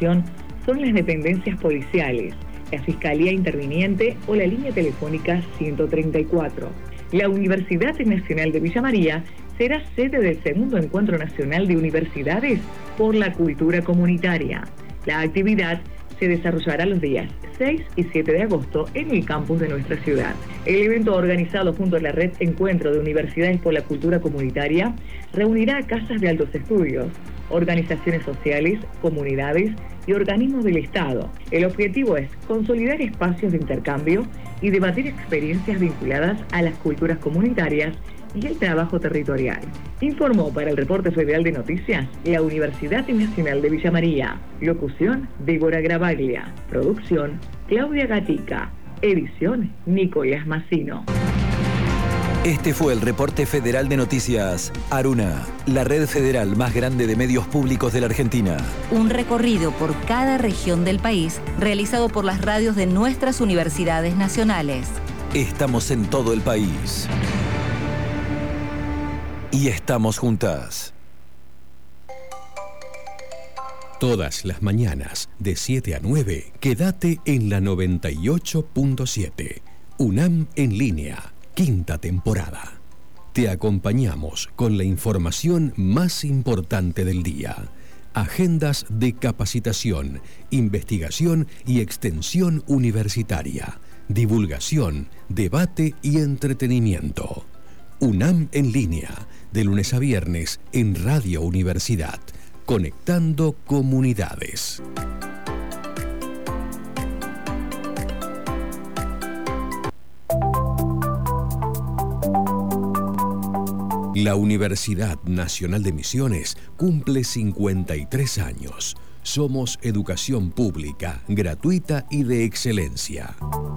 comunicación son las dependencias policiales, la Fiscalía Interviniente o la línea telefónica 134. La Universidad Nacional de Villa María será sede del segundo Encuentro Nacional de Universidades por la Cultura Comunitaria. La actividad se desarrollará los días 6 y 7 de agosto en el campus de nuestra ciudad. El evento, organizado junto a la Red Encuentro de Universidades por la Cultura Comunitaria, reunirá a casas de altos estudios, organizaciones sociales, comunidades y organismos del Estado. El objetivo es consolidar espacios de intercambio y debatir experiencias vinculadas a las culturas comunitarias y el trabajo territorial. Informó para el Reporte Federal de Noticias la Universidad Nacional de Villa María. Locución: Débora Gravaglia. Producción: Claudia Gatica. Edición: Nicolás Massino. Este fue el Reporte Federal de Noticias. Aruna, la red federal más grande de medios públicos de la Argentina. Un recorrido por cada región del país, realizado por las radios de nuestras universidades nacionales. Estamos en todo el país. Y estamos juntas. Todas las mañanas, de 7 a 9, quédate en la 98.7. UNAM en línea, 5ª temporada. Te acompañamos con la información más importante del día. Agendas de capacitación, investigación y extensión universitaria. Divulgación, debate y entretenimiento. UNAM en línea, de lunes a viernes en Radio Universidad, conectando comunidades. La Universidad Nacional de Misiones cumple 53 años. Somos educación pública, gratuita y de excelencia.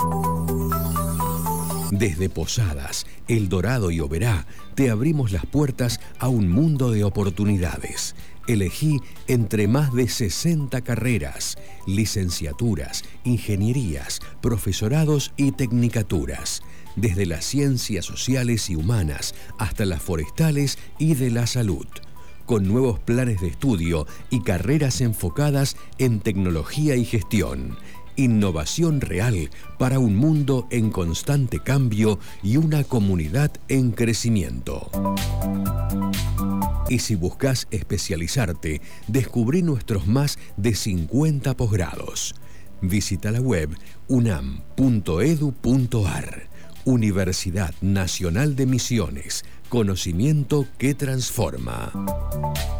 Desde Posadas, El Dorado y Oberá, te abrimos las puertas a un mundo de oportunidades. Elegí entre más de 60 carreras, licenciaturas, ingenierías, profesorados y tecnicaturas. Desde las ciencias sociales y humanas hasta las forestales y de la salud. Con nuevos planes de estudio y carreras enfocadas en tecnología y gestión. Innovación real para un mundo en constante cambio y una comunidad en crecimiento. Y si buscas especializarte, descubrí nuestros más de 50 posgrados. Visita la web unam.edu.ar. Universidad Nacional de Misiones. Conocimiento que transforma.